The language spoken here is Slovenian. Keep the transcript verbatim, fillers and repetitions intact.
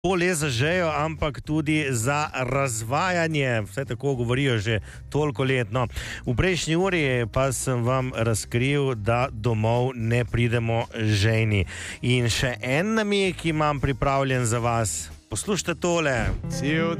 le za žejo, ampak tudi za razvajanje, vse tako govorijo že toliko let. No, v prejšnji uri pa sem vam razkril, da domov ne pridemo žejni. In še en namig imam pripravljen za vas. Poslušajte tole. Cel